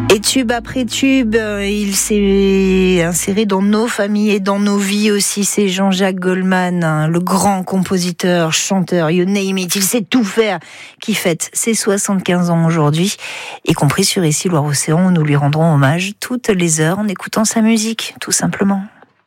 Et tube après tube, il s'est inséré dans nos familles et dans nos vies aussi. C'est Jean-Jacques Goldman, le grand compositeur, chanteur, you name it, il sait tout faire, qui fête ses 75 ans aujourd'hui, y compris sur Ici Loire-Océan, où nous lui rendrons hommage toutes les heures en écoutant sa musique, tout simplement.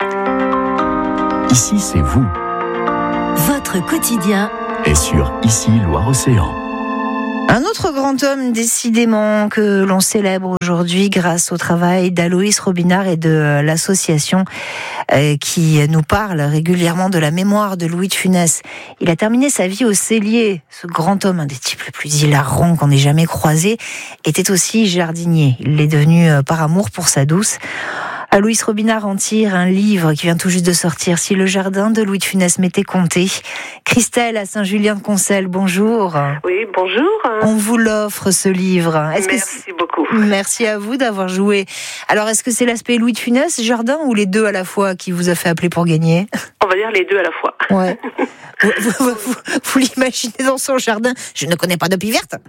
Ici, c'est vous. Votre quotidien Et sur Ici Loire-Océan. Un autre grand homme, décidément, que l'on célèbre aujourd'hui grâce au travail d'Aloïs Robinard et de l'association qui nous parle régulièrement de la mémoire de Louis de Funès. Il a terminé sa vie au Cellier. Ce grand homme, un des types les plus hilarants qu'on ait jamais croisé, était aussi jardinier. Il l'est devenu par amour pour sa douce. Aloïs Robinard en tire un livre qui vient tout juste de sortir, Si le jardin de Louis de Funès m'était compté. Christelle à Saint-Julien-de-Concelles, bonjour. Oui, bonjour. On vous l'offre, ce livre. Merci beaucoup. Merci à vous d'avoir joué. Alors, est-ce que c'est l'aspect Louis de Funès, jardin, ou les deux à la fois qui vous a fait appeler pour gagner ? On va dire les deux à la fois. Ouais. Vous l'imaginez dans son jardin ? Je ne connais pas de pie verte.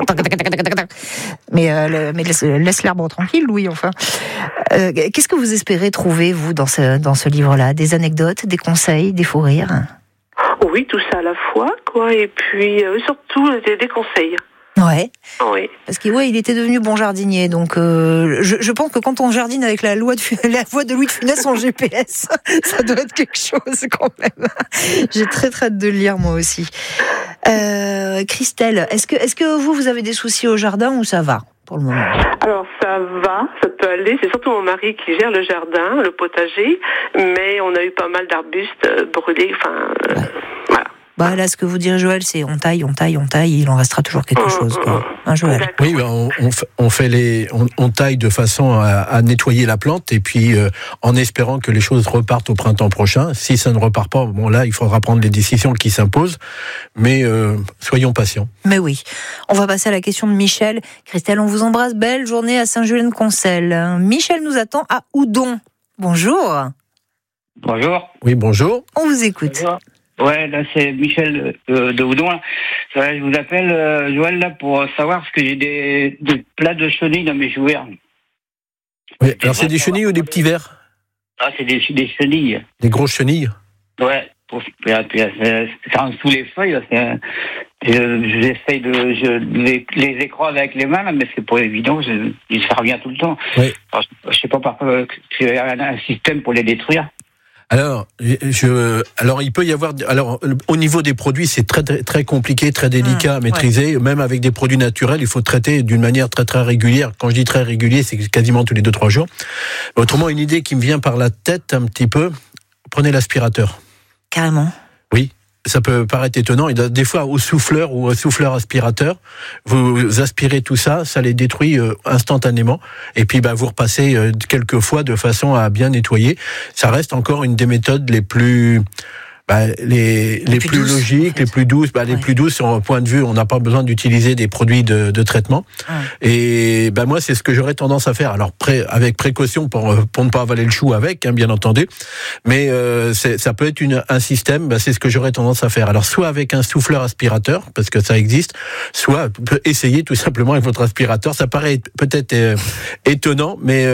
Mais laisse l'arbre tranquille, Louis, enfin. Qu'est-ce que vous espérez trouver, vous, dans ce livre-là ? Des anecdotes, des conseils, des fous rires ? Oui, tout ça à la fois, quoi. Et puis, surtout, des conseils. Ouais. Oui. Parce qu'il était devenu bon jardinier, donc je pense que quand on jardine avec la voix de Louis de Funès en GPS, ça doit être quelque chose quand même. J'ai très hâte de le lire moi aussi. Christelle, est-ce que vous avez des soucis au jardin ou ça va pour le moment ? Alors ça va, ça peut aller. C'est surtout mon mari qui gère le jardin, le potager, mais on a eu pas mal d'arbustes brûlés. Enfin, voilà. Bah là, ce que vous direz, Joël, c'est on taille, il en restera toujours quelque chose, quoi. Hein, Joël ? Oui, on taille de façon à nettoyer la plante et puis en espérant que les choses repartent au printemps prochain. Si ça ne repart pas, bon là, il faudra prendre les décisions qui s'imposent, mais soyons patients. Mais oui. On va passer à la question de Michel. Christelle, on vous embrasse. Belle journée à Saint-Julien-de-Concelles. Michel nous attend à Oudon. Bonjour. Bonjour. Oui, bonjour. On vous écoute. Bonjour. Ouais, là c'est Michel de Oudon. Je vous appelle Joël là pour savoir parce que j'ai des plats de chenilles dans mes jouets. Oui, alors c'est des chenilles ou des petits vers ? Ah, c'est des chenilles. Des grosses chenilles ? Ouais, c'est en dessous les feuilles. Là, j'essaye de les écraser avec les mains, là, mais c'est pas évident. Ça revient tout le temps. Oui. Alors, je sais pas parfois s'il y a un système pour les détruire. Alors, il peut y avoir. Alors, au niveau des produits, c'est très très compliqué, très délicat à maîtriser. Ouais. Même avec des produits naturels, il faut traiter d'une manière très très régulière. Quand je dis très régulier, c'est quasiment tous les 2-3 jours. Autrement, une idée qui me vient par la tête un petit peu. Prenez l'aspirateur. Carrément. Oui. Ça peut paraître étonnant, et des fois au souffleur ou au souffleur aspirateur, vous aspirez tout ça, ça les détruit instantanément, et puis vous repassez quelques fois de façon à bien nettoyer. Ça reste encore une des méthodes les plus les plus douces, logiques, en fait. Les plus douces, les plus douces sur un point de vue, on n'a pas besoin d'utiliser des produits de traitement. Et moi, c'est ce que j'aurais tendance à faire. Alors avec précaution pour ne pas avaler le chou avec, bien entendu. Mais ça peut être un système. C'est ce que j'aurais tendance à faire. Alors soit avec un souffleur aspirateur, parce que ça existe, soit essayer tout simplement avec votre aspirateur. Ça paraît peut-être étonnant, mais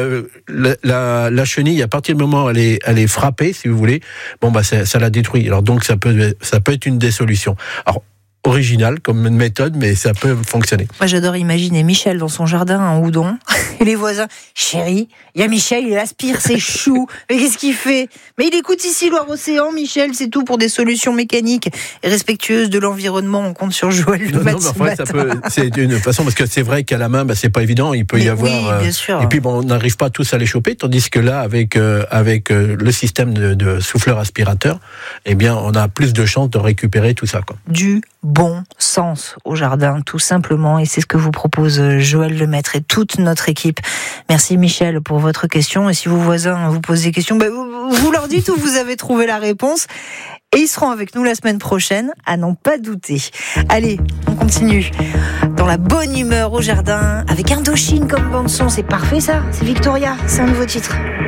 la chenille, à partir du moment où elle est frappée, si vous voulez, ça la détruit. Alors donc ça peut être une des solutions. Alors original comme méthode, mais ça peut fonctionner. Moi j'adore imaginer Michel dans son jardin en Oudon et les voisins. Chérie, il y a Michel, il aspire ses choux. Mais qu'est-ce qu'il fait ? Mais il écoute Ici Loire-Océan, Michel, c'est tout pour des solutions mécaniques et respectueuses de l'environnement. On compte sur Joël le matin. C'est une façon, parce que c'est vrai qu'à la main, c'est pas évident. Il peut y avoir. Oui, bien sûr. Et puis on n'arrive pas tous à les choper, tandis que là, avec le système de souffleur aspirateur, on a plus de chances de récupérer tout ça, quoi. Du bon sens au jardin, tout simplement, et c'est ce que vous propose Joël Lemaître et toute notre équipe. Merci Michel pour votre question, et si vos voisins vous posent des questions, vous leur dites où vous avez trouvé la réponse, et ils seront avec nous la semaine prochaine, à n'en pas douter. Allez, on continue dans la bonne humeur au jardin, avec Indochine comme bande son, c'est parfait ça, c'est Victoria, c'est un nouveau titre.